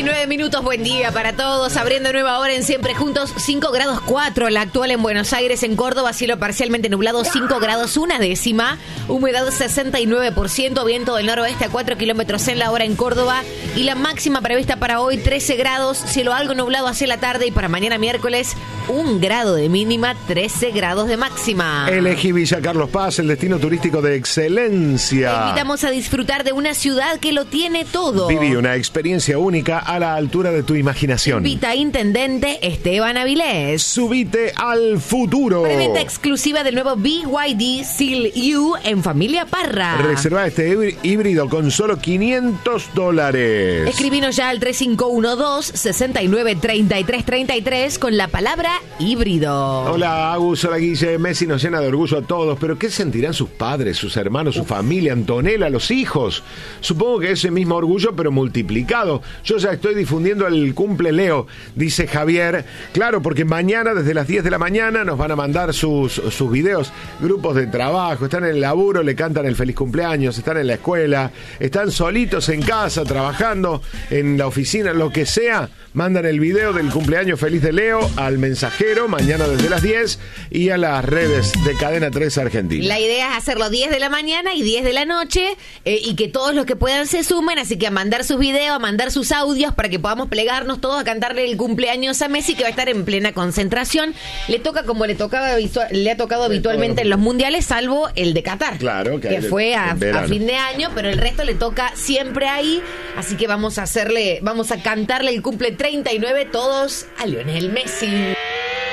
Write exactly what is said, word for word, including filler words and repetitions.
diecinueve minutos, buen día para todos. Abriendo nueva hora en Siempre Juntos, cinco grados cuatro la actual en Buenos Aires. En Córdoba, cielo parcialmente nublado, cinco grados una décima. Humedad sesenta y nueve por ciento, viento del noroeste a cuatro kilómetros en la hora en Córdoba. Y la máxima prevista para hoy, trece grados, cielo algo nublado hacia la tarde. Y para mañana miércoles, un grado de mínima, trece grados de máxima. Elegí Villa Carlos Paz, el destino turístico de excelencia. Te invitamos a disfrutar de una ciudad que lo tiene todo. Viví una experiencia única a la altura de tu imaginación. Invita a Intendente Esteban Avilés. Subite al futuro. Preventa exclusiva del nuevo B Y D Seal U en Familia Parra. Reserva este híbrido con solo quinientos dólares. Escribinos ya al tres cinco uno dos, seis nueve tres tres tres tres con la palabra híbrido. Hola Agus, hola Guille. Messi nos llena de orgullo a todos, pero ¿qué sentirán sus padres, sus hermanos, su Uf. familia, Antonella, los hijos? Supongo que ese mismo orgullo, pero multiplicado. Yo ya estoy difundiendo el cumple Leo, dice Javier. Claro, porque mañana desde las diez de la mañana nos van a mandar sus, sus videos. Grupos de trabajo, están en el laburo, le cantan el feliz cumpleaños, están en la escuela, están solitos en casa, trabajando en la oficina, lo que sea. Mandan el video del cumpleaños feliz de Leo al mensajero mañana desde las diez y a las redes de Cadena tres Argentina. La idea es hacerlo diez de la mañana y diez de la noche eh, y que todos los que puedan se sumen, así que a mandar sus videos, a mandar sus audios para que podamos plegarnos todos a cantarle el cumpleaños a Messi, que va a estar en plena concentración. Le toca como le tocaba le ha tocado habitualmente en los mundiales, salvo el de Qatar, claro, que, que fue a, a fin de año, pero el resto le toca siempre ahí, así que vamos a hacerle, vamos a cantarle el cumple treinta y nueve todos a Lionel Messi.